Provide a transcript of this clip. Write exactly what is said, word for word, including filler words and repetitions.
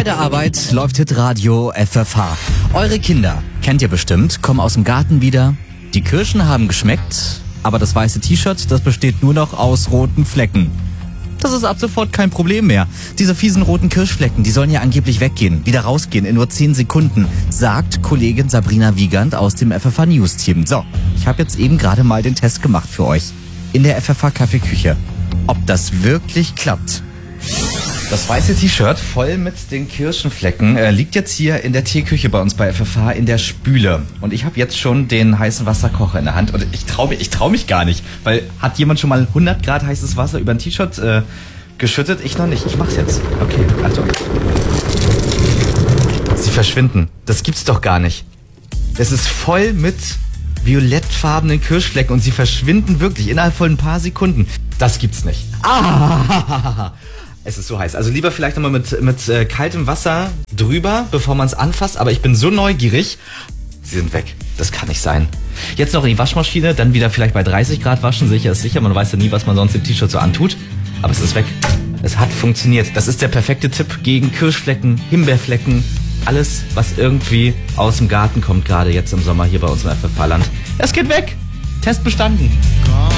der Arbeit läuft Hitradio F F H. Eure Kinder, kennt ihr bestimmt, kommen aus dem Garten wieder. Die Kirschen haben geschmeckt, aber das weiße T-Shirt, das besteht nur noch aus roten Flecken. Das ist ab sofort kein Problem mehr. Diese fiesen roten Kirschflecken, die sollen ja angeblich weggehen, wieder rausgehen in nur zehn Sekunden, sagt Kollegin Sabrina Wiegand aus dem F F H News Team. So, ich habe jetzt eben gerade mal den Test gemacht für euch in der F F H Kaffeeküche. Ob das wirklich klappt? Das weiße T-Shirt voll mit den Kirschenflecken äh, liegt jetzt hier in der Teeküche bei uns bei F F H in der Spüle. Und ich habe jetzt schon den heißen Wasserkocher in der Hand. Und ich traue mich, ich trau mich gar nicht. Weil hat jemand schon mal hundert Grad heißes Wasser über ein T-Shirt äh, geschüttet? Ich noch nicht. Ich mach's jetzt. Okay, Achtung. Sie verschwinden. Das gibt's doch gar nicht. Es ist voll mit violettfarbenen Kirschflecken und sie verschwinden wirklich innerhalb von ein paar Sekunden. Das gibt's nicht. Ah! Es ist so heiß. Also lieber vielleicht nochmal mit, mit äh, kaltem Wasser drüber, bevor man es anfasst. Aber ich bin so neugierig. Sie sind weg. Das kann nicht sein. Jetzt noch in die Waschmaschine, dann wieder vielleicht bei dreißig Grad waschen. Sicher ist sicher. Man weiß ja nie, was man sonst im T-Shirt so antut. Aber es ist weg. Es hat funktioniert. Das ist der perfekte Tipp gegen Kirschflecken, Himbeerflecken. Alles, was irgendwie aus dem Garten kommt, gerade jetzt im Sommer hier bei uns im F F H-Land. Es geht weg. Test bestanden.